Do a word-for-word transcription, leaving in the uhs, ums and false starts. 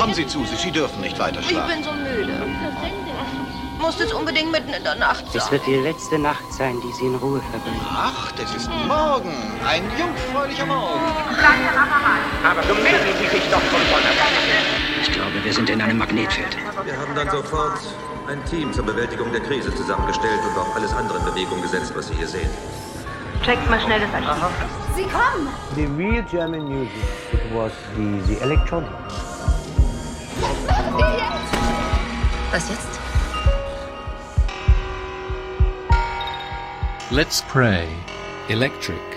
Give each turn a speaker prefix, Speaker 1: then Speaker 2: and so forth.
Speaker 1: Kommen Sie zu sich, Sie dürfen nicht weiter
Speaker 2: Ich
Speaker 1: schlafen.
Speaker 2: bin so müde. Muss jetzt unbedingt mitten in der Nacht sein.
Speaker 3: Es wird die letzte Nacht sein, die Sie in Ruhe verbringen.
Speaker 1: Ach, das ist morgen. Ein jungfräulicher Morgen.
Speaker 4: Aber so melden Sie sich doch von vornherein.
Speaker 3: Ich glaube, wir sind in einem Magnetfeld.
Speaker 5: Wir haben dann sofort ein Team zur Bewältigung der Krise zusammengestellt und auch alles andere in Bewegung gesetzt, was Sie hier sehen.
Speaker 6: Checkt mal schnell das Archiv.
Speaker 2: Sie kommen!
Speaker 7: The real German music, it was the, the electronic.
Speaker 2: Was jetzt?
Speaker 8: Let's Pray. Electric.